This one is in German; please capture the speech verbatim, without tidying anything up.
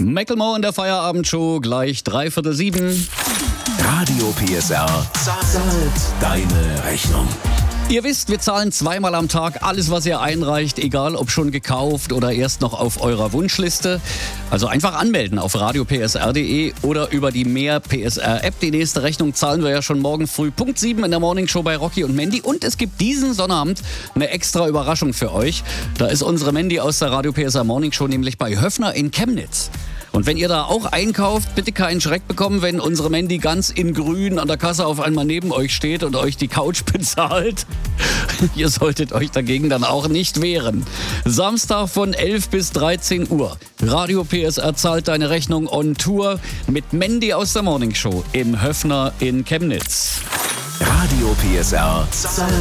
Macklemore in der Feierabendshow, gleich dreiviertel sieben. Radio P S R zahlt deine Rechnung. Ihr wisst, wir zahlen zweimal am Tag alles, was ihr einreicht, egal ob schon gekauft oder erst noch auf eurer Wunschliste. Also einfach anmelden auf radio p s r punkt d e oder über die Mehr P S R App. Die nächste Rechnung zahlen wir ja schon morgen früh Punkt sieben in der Morningshow bei Rocky und Mandy. Und es gibt diesen Sonnabend eine extra Überraschung für euch. Da ist unsere Mandy aus der Radio P S R Morningshow nämlich bei Höffner in Chemnitz. Und wenn ihr da auch einkauft, bitte keinen Schreck bekommen, wenn unsere Mandy ganz in grün an der Kasse auf einmal neben euch steht und euch die Couch bezahlt. Ihr solltet euch dagegen dann auch nicht wehren. Samstag von elf bis dreizehn Uhr. Radio P S R zahlt deine Rechnung on Tour mit Mandy aus der Morningshow im Höffner in Chemnitz. Radio P S R zahlt